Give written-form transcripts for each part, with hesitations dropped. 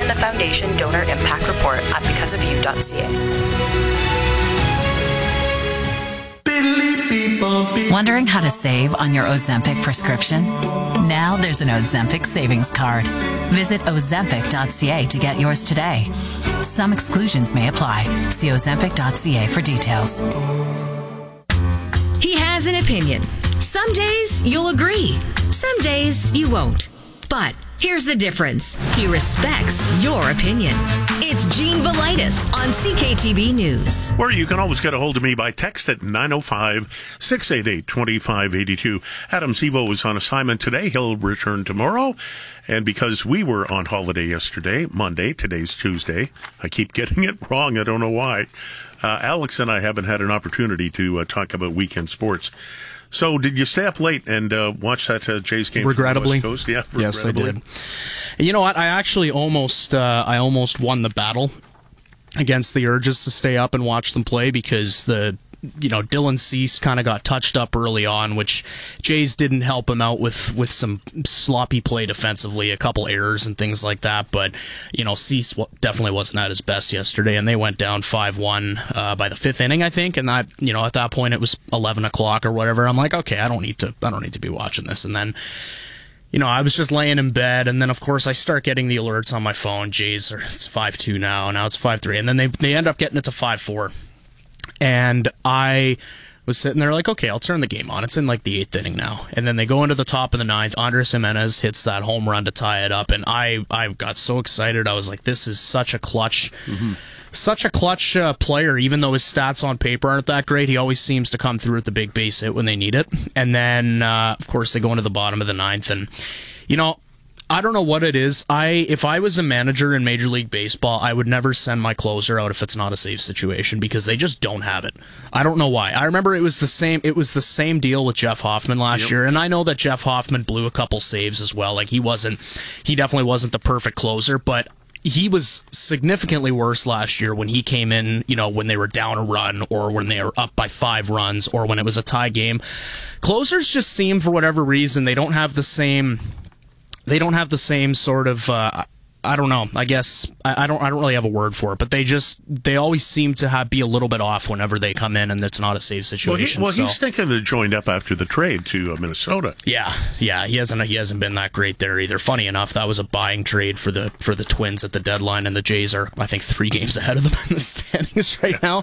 in the Foundation Donor Impact Report at becauseofyou.ca. Wondering how to save on your Ozempic prescription? Now there's an Ozempic savings card. Visit ozempic.ca to get yours today. Some exclusions may apply. See ozempic.ca for details. He has an opinion. Some days you'll agree. Some days you won't. But here's the difference. He respects your opinion. It's Gene Velitis on CKTB News. Or you can always get a hold of me by text at 905-688-2582. Adam Sevo is on assignment today. He'll return tomorrow. And because we were on holiday yesterday, Monday, today's Tuesday, I keep getting it wrong. I don't know why. Alex and I haven't had an opportunity to talk about weekend sports. So, did you stay up late and watch that Jays game? Regrettably, from the West Coast? Yeah, yes, I did. You know what? I actually almost won the battle against the urges to stay up and watch them play because Dylan Cease kind of got touched up early on, which Jays didn't help him out with some sloppy play defensively, a couple errors and things like that. But Cease definitely wasn't at his best yesterday, and they went down 5-1 by the fifth inning, I think. And that at that point it was 11 o'clock or whatever. I'm like, okay, I don't need to be watching this. And then I was just laying in bed, and then of course I start getting the alerts on my phone. Jays it's 5-2 now it's 5-3, and then they end up getting it to 5-4. And I was sitting there like, okay, I'll turn the game on. It's in like the eighth inning now. And then they go into the top of the ninth. Andres Jimenez hits that home run to tie it up. And I got so excited. I was like, this is such a clutch, player. Even though his stats on paper aren't that great, he always seems to come through at the big base hit when they need it. And then, of course, they go into the bottom of the ninth. And, I don't know what it is. If I was a manager in Major League Baseball, I would never send my closer out if it's not a save situation because they just don't have it. I don't know why. I remember it was the same deal with Jeff Hoffman last year, and I know that Jeff Hoffman blew a couple saves as well. Like he definitely wasn't the perfect closer, but he was significantly worse last year when he came in, when they were down a run or when they were up by 5 runs or when it was a tie game. Closers just seem, for whatever reason, they don't have the same sort of I don't know. I guess I don't really have a word for it, but they always seem to be a little bit off whenever they come in and it's not a save situation. He's thinking of joined up after the trade to Minnesota. Yeah, he hasn't been that great there either. Funny enough, that was a buying trade for the Twins at the deadline, and the Jays are I think 3 games ahead of them in the standings right now.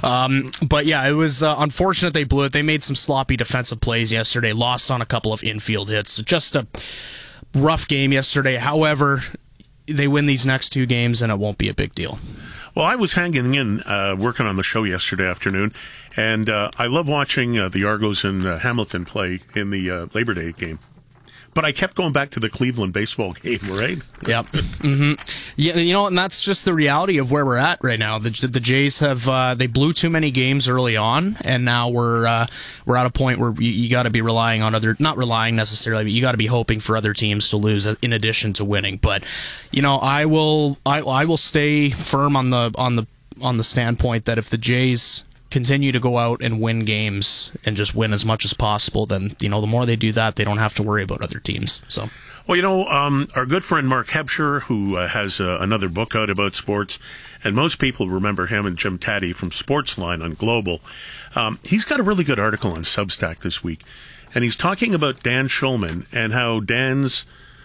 But yeah, it was unfortunate they blew it. They made some sloppy defensive plays yesterday, lost on a couple of infield hits. Just a rough game yesterday. However, they win these next 2 games and it won't be a big deal. Well, I was hanging in, working on the show yesterday afternoon, and I love watching the Argos and Hamilton play in the Labor Day game. But I kept going back to the Cleveland baseball game, right? Yep. Mm-hmm. Yeah, and that's just the reality of where we're at right now. The Jays they blew too many games early on, and now we're at a point where you got to be relying on not relying necessarily, but you got to be hoping for other teams to lose in addition to winning. But I will stay firm on the standpoint that if the Jays continue to go out and win games and just win as much as possible, then the more they do that, they don't have to worry about other teams. So, well, our good friend Mark Hebscher, who has another book out about sports, and most people remember him and Jim Taddy from Sportsline on Global. He's got a really good article on Substack this week, and he's talking about Dan Shulman and how Dan's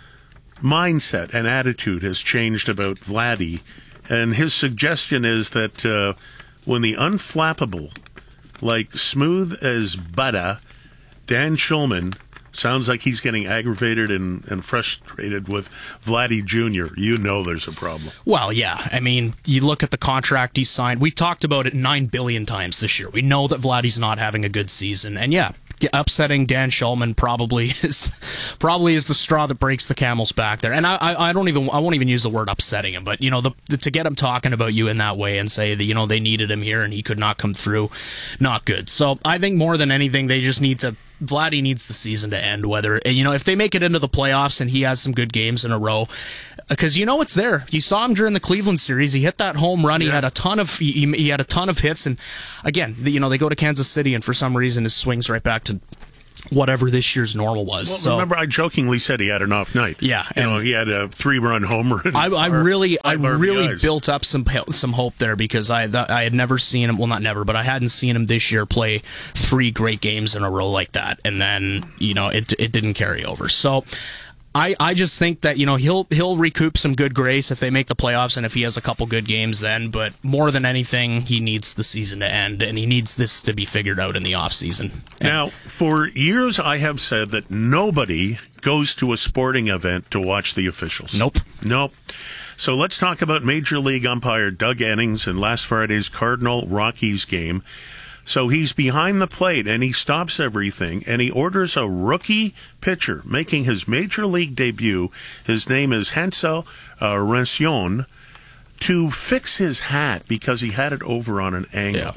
mindset and attitude has changed about Vladdy, and his suggestion is that when the unflappable, like smooth as butter, Dan Shulman sounds like he's getting aggravated and frustrated with Vladdy Jr., there's a problem. Well, yeah. I mean, you look at the contract he signed. We've talked about it 9 billion times this year. We know that Vladdy's not having a good season. And yeah, upsetting Dan Shulman probably is the straw that breaks the camel's back there. And I won't even use the word upsetting him, but to get him talking about you in that way and say that they needed him here and he could not come through, not good. So I think more than anything they just need to. Vladdy needs the season to end. Whether if they make it into the playoffs and he has some good games in a row, because it's there. You saw him during the Cleveland series. He hit that home run. Yeah. He had a ton of hits, and again, they go to Kansas City, and for some reason his swings right back to whatever this year's normal was. Well, so remember, I jokingly said he had an off night. Yeah, he had a 3-run homer. I really RBIs. built up some hope there because I had never seen him. Well, not never, but I hadn't seen him this year play 3 great games in a row like that, and then it didn't carry over. So I just think that he'll recoup some good grace if they make the playoffs and if he has a couple good games then. But more than anything, he needs the season to end, and he needs this to be figured out in the off season. Now, for years, I have said that nobody goes to a sporting event to watch the officials. Nope. So let's talk about Major League umpire Doug Eddings in last Friday's Cardinal-Rockies game. So he's behind the plate, and he stops everything, and he orders a rookie pitcher making his Major League debut. His name is Hansel Rencion, to fix his hat because he had it over on an angle. Yeah.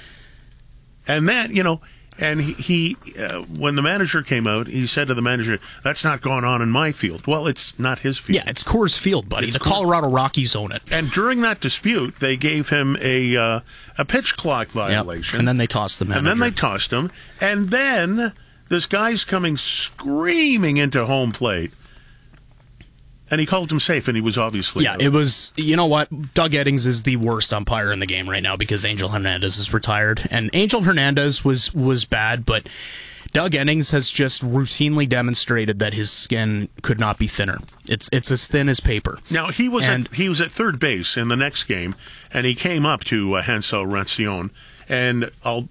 And that, and he when the manager came out, he said to the manager, "That's not going on in my field." Well, it's not his field. Yeah, it's Coors Field, buddy. The Colorado Rockies own it. And during that dispute, they gave him a pitch clock violation. Yep. And then they tossed the manager. And then this guy's coming screaming into home plate. And he called him safe, and he was obviously... Yeah, it was... You know what? Doug Eddings is the worst umpire in the game right now because Angel Hernandez is retired. And Angel Hernandez was bad, but Doug Eddings has just routinely demonstrated that his skin could not be thinner. It's as thin as paper. Now, he was at third base in the next game, and he came up to Hansel Rencion, and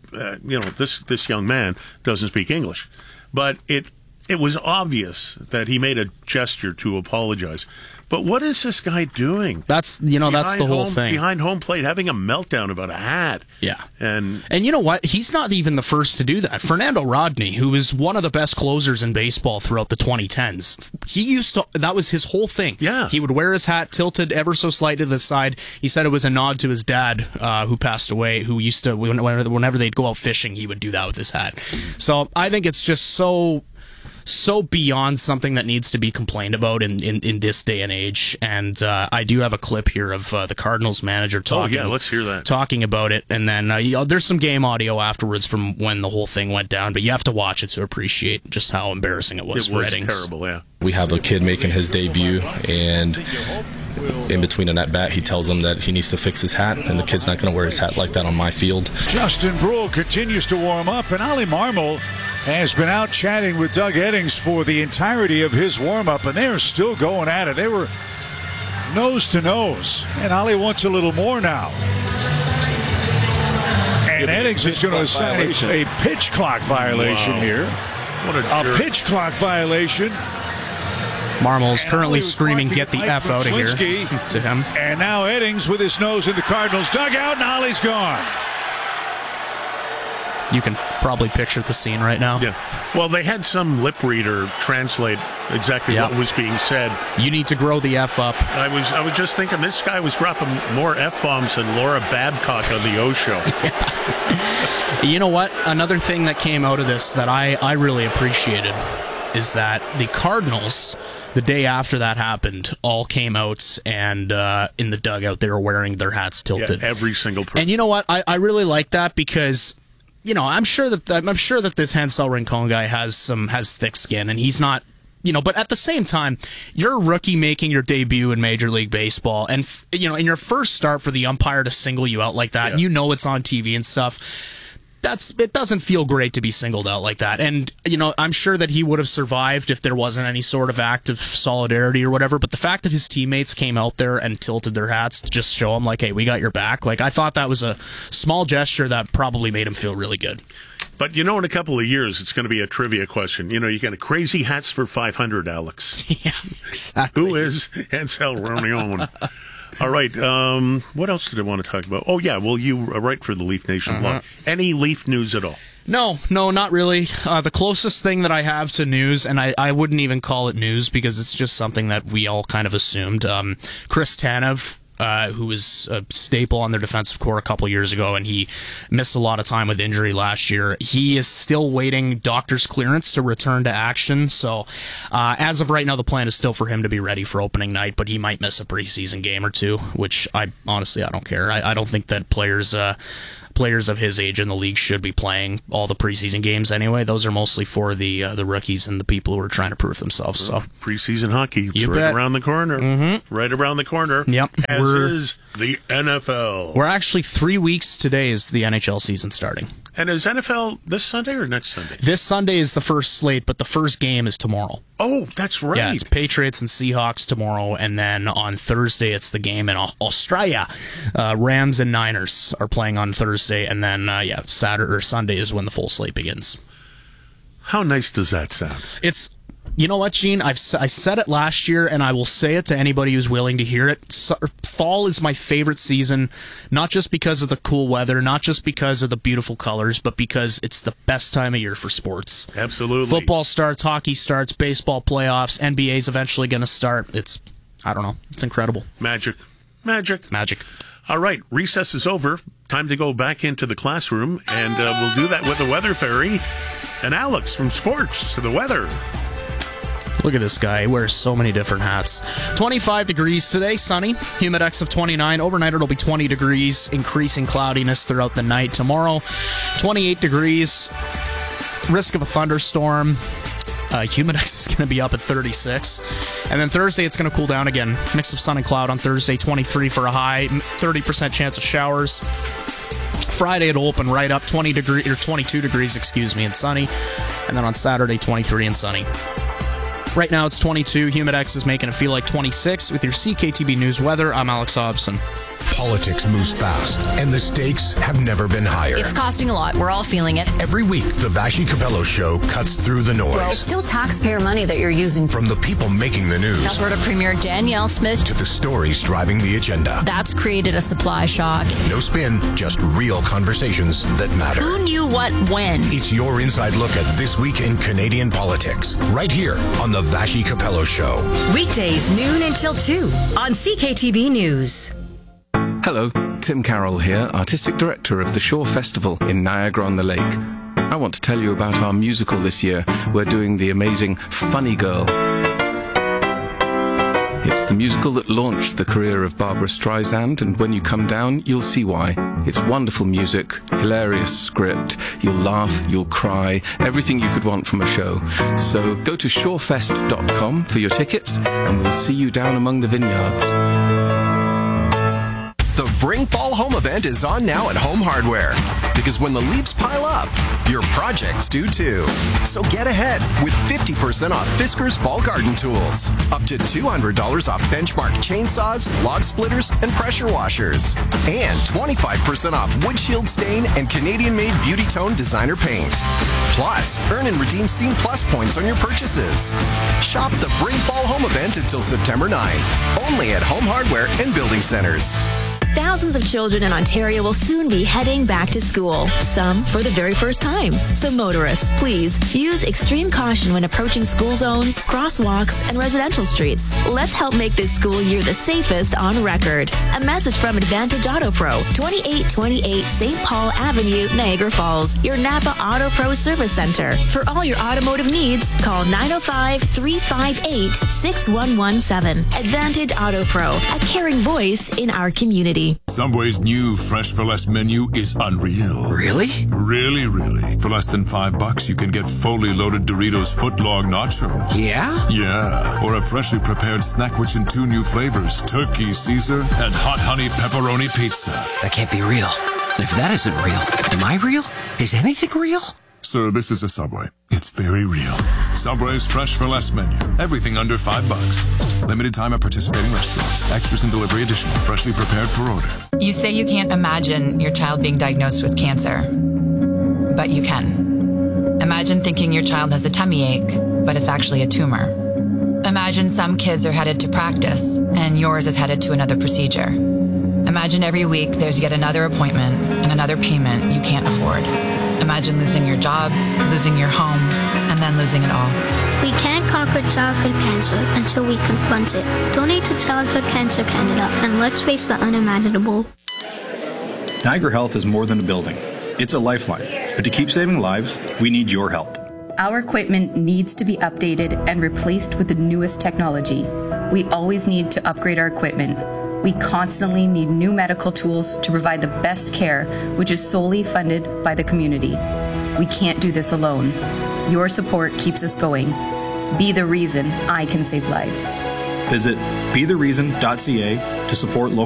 this young man doesn't speak English, but it was obvious that he made a gesture to apologize. But what is this guy doing? That's the whole thing. Behind home plate, having a meltdown about a hat. Yeah. And you know what? He's not even the first to do that. Fernando Rodney, who is one of the best closers in baseball throughout the 2010s, that was his whole thing. Yeah. He would wear his hat tilted ever so slightly to the side. He said it was a nod to his dad, who passed away, who used to, whenever they'd go out fishing, he would do that with his hat. So I think it's just so beyond something that needs to be complained about in this day and age. And I do have a clip here of the Cardinals manager talking. Oh, yeah, let's hear that. Talking about it. And then there's some game audio afterwards from when the whole thing went down, but you have to watch it to appreciate just how embarrassing it was for Eddings. It was terrible, yeah. We have a kid making his debut, and in between an at-bat, he tells him that he needs to fix his hat, and the kid's not going to wear his hat like that on my field. Justin Brule continues to warm up, and Ollie Marmol has been out chatting with Doug Eddings for the entirety of his warm-up, and they're still going at it. They were nose to nose, and Ollie wants a little more now. And Eddings is going to assign a pitch clock violation here. What a pitch clock violation. Marmol's currently screaming, "Get the F out of here," to him. And now Eddings with his nose in the Cardinals dugout, and Ollie's gone. You can probably picture the scene right now. Yeah. Well, they had some lip reader translate exactly what was being said. You need to grow the F up. I was just thinking this guy was dropping more F-bombs than Laura Babcock on the O Show. You know what? Another thing that came out of this that I really appreciated is that the Cardinals, the day after that happened, all came out and in the dugout they were wearing their hats tilted. Yeah, every single person. And you know what? I really like that because I'm sure that this Hansel Rincon guy has thick skin, and he's not. But at the same time, you're a rookie making your debut in Major League Baseball, and in your first start for the umpire to single you out like that, it's on TV and stuff. It doesn't feel great to be singled out like that. And, I'm sure that he would have survived if there wasn't any sort of act of solidarity or whatever. But the fact that his teammates came out there and tilted their hats to just show him, like, hey, we got your back. Like, I thought that was a small gesture that probably made him feel really good. But, in a couple of years, it's going to be a trivia question. You got Crazy Hats for 500, Alex. Yeah, exactly. Who is Hansel Rencion? All right. What else did I want to talk about? Oh, yeah. Well, you write for the Leaf Nation blog. Any Leaf news at all? No, not really. The closest thing that I have to news, and I wouldn't even call it news because it's just something that we all kind of assumed. Chris Tanev, who was a staple on their defensive core a couple years ago, and he missed a lot of time with injury last year. He is still waiting doctor's clearance to return to action. So as of right now, the plan is still for him to be ready for opening night, but he might miss a preseason game or two, which I don't care. I don't think that players players of his age in the league should be playing all the preseason games anyway. Those are mostly for the rookies and the people who are trying to prove themselves. So preseason hockey, it's You right bet. around the corner. Mm-hmm. Right around the corner. Yep. As is the NFL. We're actually 3 weeks today is the NHL season starting. And is NFL this Sunday or next Sunday? This Sunday is the first slate, but the first game is tomorrow. Oh, that's right. Yeah, it's Patriots and Seahawks tomorrow, and then on Thursday it's the game in Australia. Rams and Niners are playing on Thursday, and then Saturday or Sunday is when the full slate begins. How nice does that sound? It's, you know what, Gene? I said it last year, and I will say it to anybody who's willing to hear it. Fall is my favorite season, not just because of the cool weather, not just because of the beautiful colors, but because it's the best time of year for sports. Absolutely. Football starts, hockey starts, baseball playoffs, NBA's eventually going to start. It's, I don't know, it's incredible. Magic. All right, recess is over. Time to go back into the classroom, and we'll do that with the Weather Fairy and Alex from Sports to the Weather. Look at this guy. He wears so many different hats. 25 degrees today, sunny. Humidex of 29. Overnight it'll be 20 degrees, increasing cloudiness throughout the night. Tomorrow, 28 degrees. Risk of a thunderstorm. Humidex is going to be up at 36. And then Thursday it's going to cool down again. Mix of sun and cloud on Thursday, 23 for a high, 30% chance of showers. Friday it'll open right up 22 degrees, and sunny. And then on Saturday, 23 and sunny. Right now it's 22. Humidex is making it feel like 26. With your CKTB News weather, I'm Alex Hobson. Politics moves fast, and the stakes have never been higher. It's costing a lot. We're all feeling it. Every week, the Vashi Capello Show cuts through the noise. Well, it's still taxpayer money that you're using. From the people making the news. Alberta Premier Danielle Smith. To the stories driving the agenda. That's created a supply shock. No spin, just real conversations that matter. Who knew what when? It's your inside look at this week in Canadian politics. Right here on the Vashi Capello Show. Weekdays noon until 2 on CKTB News. Hello, Tim Carroll here, Artistic Director of the Shore Festival in Niagara-on-the-Lake. I want to tell you about our musical this year. We're doing the amazing Funny Girl. It's the musical that launched the career of Barbara Streisand, and when you come down, you'll see why. It's wonderful music, hilarious script, you'll laugh, you'll cry, everything you could want from a show. So go to shorefest.com for your tickets, and we'll see you down among the vineyards. The Bring Fall Home event is on now at Home Hardware. Because when the leaves pile up, your projects do too. So get ahead with 50% off Fisker's Fall Garden Tools. Up to $200 off Benchmark chainsaws, log splitters, and pressure washers. And 25% off Wood Shield Stain and Canadian-made Beauty Tone designer paint. Plus, earn and redeem Scene Plus points on your purchases. Shop the Bring Fall Home event until September 9th. Only at Home Hardware and Building Centers. Thousands of children in Ontario will soon be heading back to school, some for the very first time. So motorists, please use extreme caution when approaching school zones, crosswalks, and residential streets. Let's help make this school year the safest on record. A message from Advantage Auto Pro, 2828 St. Paul Avenue, Niagara Falls, your Napa Auto Pro Service Center. For all your automotive needs, call 905-358-6117. Advantage Auto Pro, a caring voice in our community. Subway's new Fresh for Less menu is unreal. Really? Really. For less than $5, you can get fully loaded Doritos footlong nachos. Yeah? Yeah. Or a freshly prepared snack which in 2 new flavors, Turkey Caesar and Hot Honey Pepperoni Pizza. That can't be real. And if that isn't real, am I real? Is anything real? Sir, this is a Subway. It's very real. Subway's Fresh for Less menu. Everything under $5. Limited time at participating restaurants. Extras and delivery additional. Freshly prepared per order. You say you can't imagine your child being diagnosed with cancer, but you can. Imagine thinking your child has a tummy ache, but it's actually a tumor. Imagine some kids are headed to practice, and yours is headed to another procedure. Imagine every week there's yet another appointment and another payment you can't afford. Imagine losing your job, losing your home, and then losing it all. We can't conquer childhood cancer until we confront it. Donate to Childhood Cancer Canada, and let's face the unimaginable. Niagara Health is more than a building. It's a lifeline. But to keep saving lives, we need your help. Our equipment needs to be updated and replaced with the newest technology. We always need to upgrade our equipment. We constantly need new medical tools to provide the best care, which is solely funded by the community. We can't do this alone. Your support keeps us going. Be the reason I can save lives. Visit bethereason.ca to support local